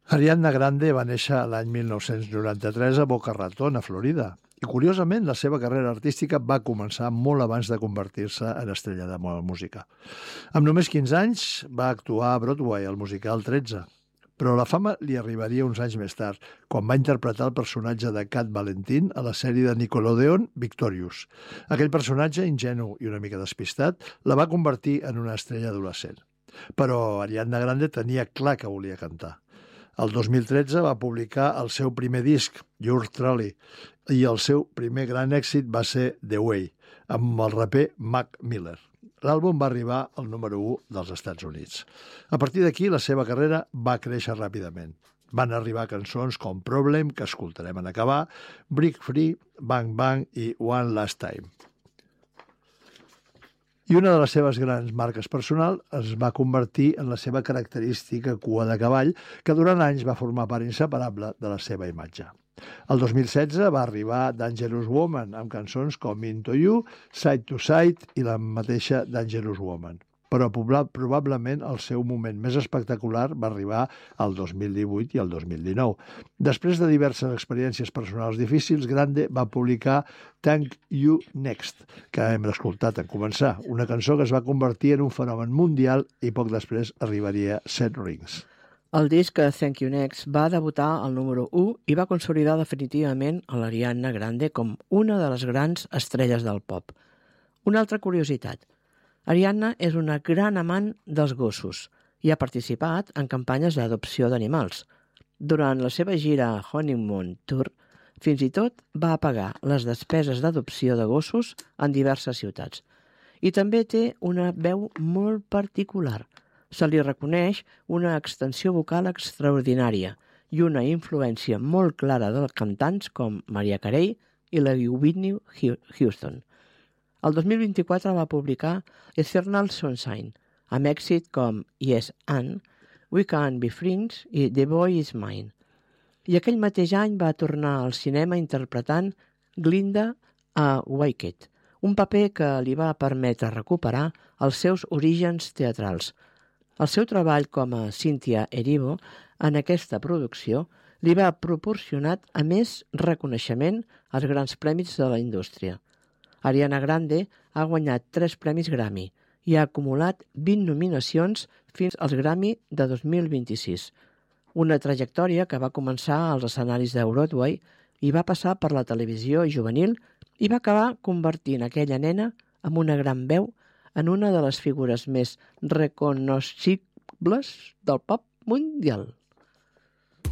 Ariana Grande va néixer l'any 1993 a Boca Raton, a Florida. I, curiosament, la seva carrera artística va començar molt abans de convertir-se en estrella de música. Amb només 15 anys va actuar a Broadway, al musical 13. Però la fama li arribaria uns anys més tard, quan va interpretar el personatge de Cat Valentin a la sèrie de Nickelodeon Victorious. Aquell personatge, ingenu i una mica despistat, la va convertir en una estrella adolescent. Però Ariana Grande tenia clar que volia cantar. El 2013 va publicar el seu primer disc, Yours Truly, i el seu primer gran èxit va ser The Way, amb el raper Mac Miller. L'àlbum va arribar al número 1 dels Estats Units. A partir d'aquí, la seva carrera va créixer ràpidament. Van arribar cançons com Problem, que escoltarem en acabar, Break Free, Bang Bang i One Last Time. I una de les seves grans marques personals es va convertir en la seva característica cua de cavall, que durant anys va formar part inseparable de la seva imatge. El 2016 va arribar Dangerous Woman, amb cançons com Into You, Side to Side i la mateixa Dangerous Woman. Però probablement el seu moment més espectacular va arribar al 2018 i al 2019. Després de diverses experiències personals difícils, Grande va publicar Thank You Next, que hem escoltat en començar, una cançó que es va convertir en un fenomen mundial i poc després arribaria a 7 Rings. El disc Thank You Next va debutar al número 1 i va consolidar definitivament a l'Ariana Grande com una de les grans estrelles del pop. Una altra curiositat. Ariana és una gran amant dels gossos i ha participat en campanyes d'adopció d'animals. Durant la seva gira Honeymoon Tour, fins i tot va pagar les despeses d'adopció de gossos en diverses ciutats. I també té una veu molt particular. Se li reconeix una extensió vocal extraordinària i una influència molt clara de cantants com Mariah Carey i la Whitney Houston. El 2024 va publicar Eternal Sunshine, amb èxit com Yes and, We Can Be Friends i The Boy Is Mine. I aquell mateix any va tornar al cinema interpretant Glinda a Wicked, un paper que li va permetre recuperar els seus orígens teatrals. El seu treball com a Cynthia Erivo en aquesta producció li va proporcionar a més reconeixement als grans premis de la indústria. Ariana Grande ha guanyat 3 premis Grammy i ha acumulat 20 nominacions fins als Grammy de 2026. Una trajectòria que va començar als escenaris de Broadway i va passar per la televisió juvenil i va acabar convertint aquella nena amb una gran veu en una de les figures més recognoscibles del pop mundial.